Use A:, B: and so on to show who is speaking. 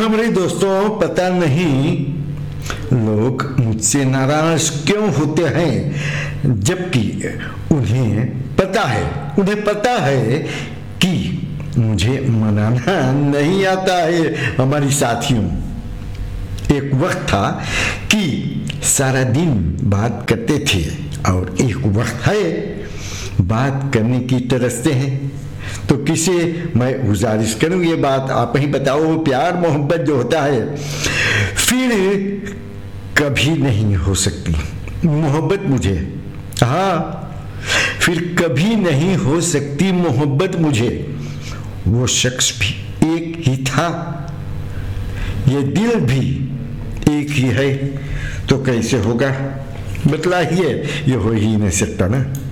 A: हमारे दोस्तों, पता नहीं लोग मुझसे नाराज क्यों होते हैं, जबकि उन्हें पता है कि मुझे मनाना नहीं आता है। हमारी साथियों, एक वक्त था कि सारा दिन बात करते थे और एक वक्त है बात करने की तरसते हैं। तो किसे मैं गुजारिश करूं, ये बात आप ही बताओ। प्यार मोहब्बत जो होता है फिर कभी नहीं हो सकती मोहब्बत मुझे, हाँ फिर कभी नहीं हो सकती मोहब्बत मुझे। वो शख्स भी एक ही था, ये दिल भी एक ही है, तो कैसे होगा बतलाइए, ये हो ही नहीं सकता ना।